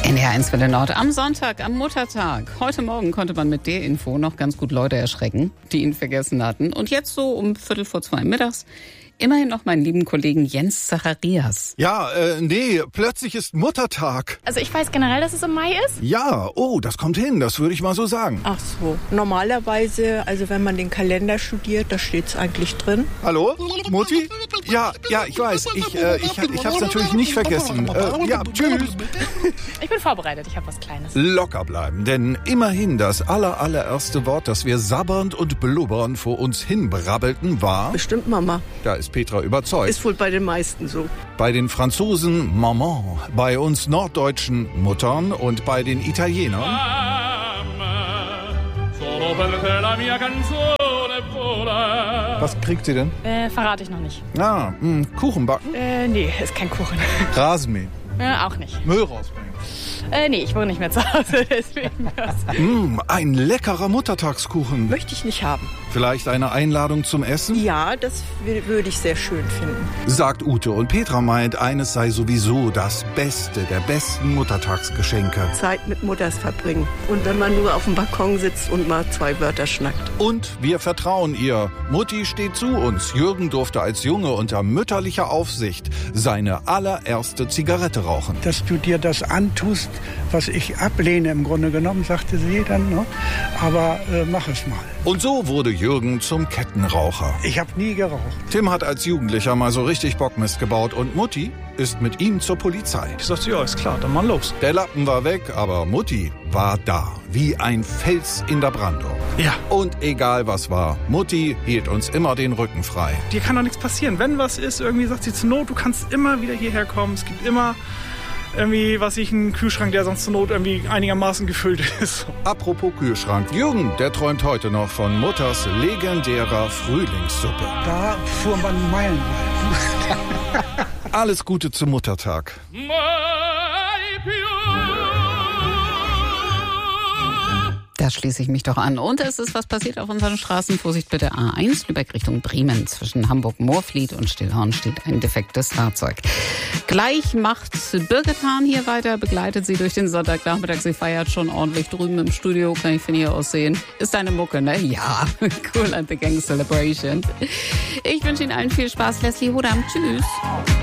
NDR1 Welle Nord am Sonntag, am Muttertag. Heute Morgen konnte man mit der Info noch ganz gut Leute erschrecken, die ihn vergessen hatten. Und jetzt so um 1:45 mittags immerhin noch meinen lieben Kollegen Jens Zacharias. Ja, nee, plötzlich ist Muttertag. Also ich weiß generell, dass es im Mai ist. Ja, oh, das kommt hin, das würde ich mal so sagen. Ach so, normalerweise, also wenn man den Kalender studiert, da steht's eigentlich drin. Hallo, Mutti? Ja, ich weiß, ich hab's natürlich nicht vergessen. Ja, tschüss. Ich bin vorbereitet, ich habe was Kleines. Locker bleiben, denn immerhin das allererste Wort, das wir sabbernd und blubbernd vor uns hinbrabbelten, war... Bestimmt Mama. Da ist Petra überzeugt. Ist wohl bei den meisten so. Bei den Franzosen Maman, bei uns Norddeutschen Muttern und bei den Italienern... Was kriegt sie denn? Verrate ich noch nicht. Kuchen backen? Nee, ist kein Kuchen. Rasenmähen? Auch nicht. Müll rausbringen? Nee, ich wohne nicht mehr zu Hause, deswegen das. Ein leckerer Muttertagskuchen. Möchte ich nicht haben. Vielleicht eine Einladung zum Essen? Ja, das würde ich sehr schön finden. Sagt Ute, und Petra meint, eines sei sowieso das Beste der besten Muttertagsgeschenke. Zeit mit Mutters verbringen. Und wenn man nur auf dem Balkon sitzt und mal 2 Wörter schnackt. Und wir vertrauen ihr. Mutti steht zu uns. Jürgen durfte als Junge unter mütterlicher Aufsicht seine allererste Zigarette rauchen. Dass du dir das antust, was ich ablehne im Grunde genommen, sagte sie dann, ne? Aber mach es mal. Und so wurde Jürgen zum Kettenraucher. Ich habe nie geraucht. Tim hat als Jugendlicher mal so richtig Bockmist gebaut und Mutti ist mit ihm zur Polizei. Ich sagte, ja, ist klar, dann mal los. Der Lappen war weg, aber Mutti war da, wie ein Fels in der Brandung. Ja. Und egal was war, Mutti hielt uns immer den Rücken frei. Dir kann doch nichts passieren. Wenn was ist, irgendwie sagt sie zur Not, du kannst immer wieder hierher kommen. Es gibt immer irgendwie, einen Kühlschrank, der sonst zur Not irgendwie einigermaßen gefüllt ist. Apropos Kühlschrank, Jürgen, der träumt heute noch von Mutters legendärer Frühlingssuppe. Da fuhr man meilenweit. Alles Gute zum Muttertag. Da schließe ich mich doch an. Und es ist was passiert auf unseren Straßen. Vorsicht bitte, A1, Lübeck Richtung Bremen. Zwischen Hamburg-Moorfliet und Stillhorn steht ein defektes Fahrzeug. Gleich macht Birgit Hahn hier weiter, begleitet sie durch den Sonntagnachmittag. Sie feiert schon ordentlich drüben im Studio, kann ich von hier aus sehen. Ist deine Mucke, ne? Ja, Kool and the Gang Celebration. Ich wünsche Ihnen allen viel Spaß. Leslie Hodam, tschüss.